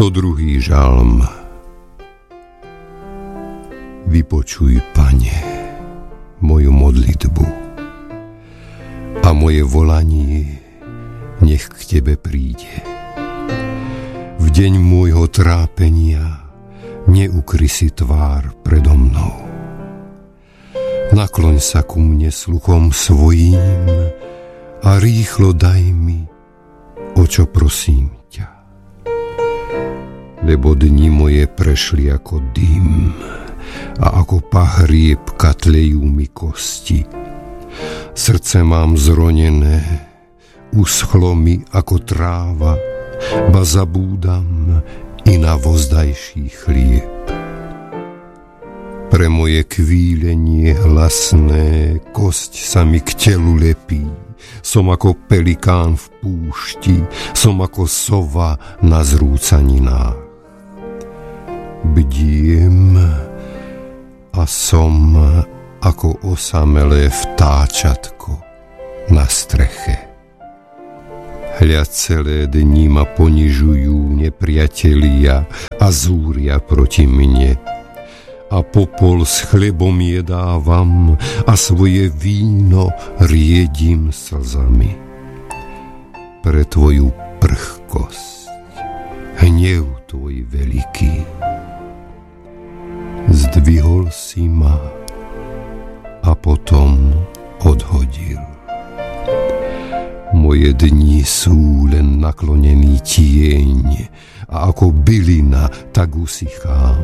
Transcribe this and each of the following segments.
102. žalm. Vypočuj, Pane, moju modlitbu a moje volanie nech k Tebe príde. V deň môjho trápenia neukry si tvár predo mnou. Nakloň sa ku mne sluchom svojím a rýchlo daj mi, o čo prosím ťa. Lebo dni moje prešli ako dym a ako pahriebka tlejú mi kosti. Srdce mám zronené, uschlo mi ako tráva, ba zabúdam i na vozdajší chlieb. Pre moje kvílenie hlasné kosť sa mi k telu lepí. Som ako pelikán v púšti, som ako sova na zrúcaninách. Bdiem a som ako osamelé vtáčatko na streche. Hľa celé dni ma ponižujú nepriatelia a zúria proti mne. A popol s chlebom jedávam a svoje víno riedím slzami. Pre tvoju prchkosť, hnev tvoj veľký. Zdvihol si ma a potom odhodil. Moje dni sú len naklonený tieň a ako bylina tak usychám.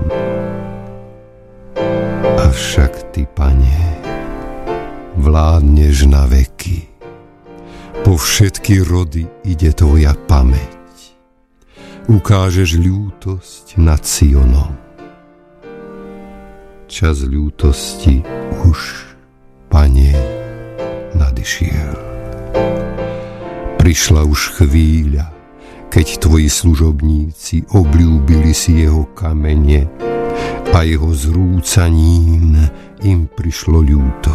Avšak Ty, Pane, vládneš na veky. Po všetky rody ide Tvoja pamäť. Ukážeš ľútosť nad Sionom. Čas ľútosti už, Pane, nadišiel. Prišla už chvíľa, keď Tvoji služobníci obľúbili si jeho kamene a jeho zrúcanín im prišlo ľúto.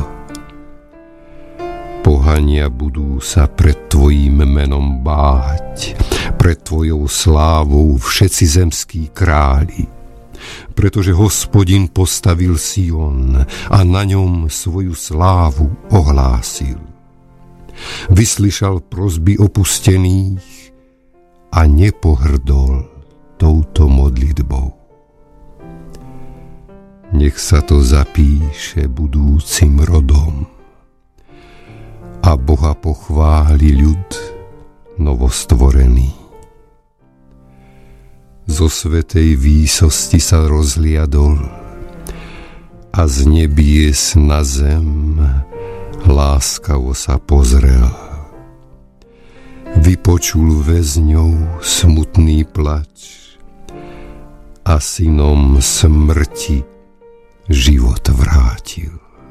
Pohania budú sa pred Tvojím menom báť, pred Tvojou slávou všetci zemskí králi, pretože Hospodin postavil Sion a na ňom svoju slávu ohlásil. Vyslyšal prosby opustených a nepohrdol touto modlitbou. Nech sa to zapíše budúcim rodom a Boha pochváli ľud novostvorený. Zo svätej výsosti sa rozliadol a z nebies na zem láskavo sa pozrel. Vypočul väzňov smutný plač a synom smrti život vrátil.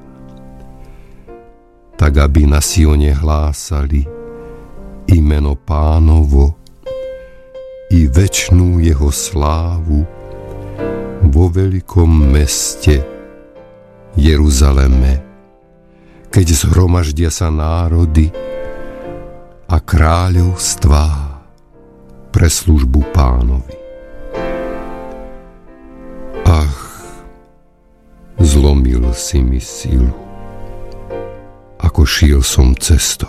Tak, aby na Sione hlásali i meno Pánovo, i večnú jeho slávu vo veľkom meste Jeruzaleme, keď zhromaždia sa národy a kráľovstvá pre službu Pánovi. Ach, zlomil si mi silu, ako šiel som cestou.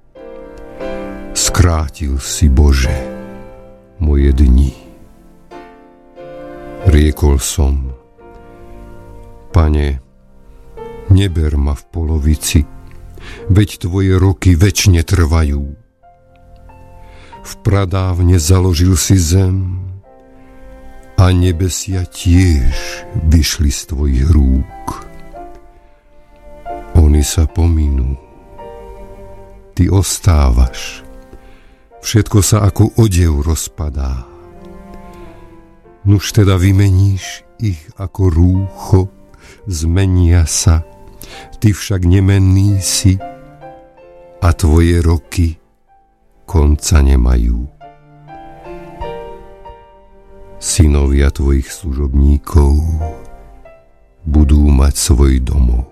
Skrátil si, Bože, moje dni. Riekol som, Pane, neber ma v polovici, veď Tvoje roky večne trvajú. V pradávne založil si zem a nebesia tiež vyšli z Tvojich rúk. Oni sa pominú, Ty ostávaš, všetko sa ako odev rozpadá. Nuž teda vymeníš ich ako rúcho, zmenia sa, Ty však nemenný si a Tvoje roky konca nemajú. Synovia Tvojich služobníkov budú mať svoj domov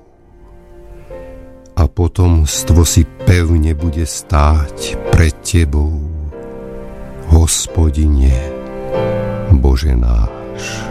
a potomstvo si pevne bude stáť pred Tebou, Hospodine, Bože Bože náš.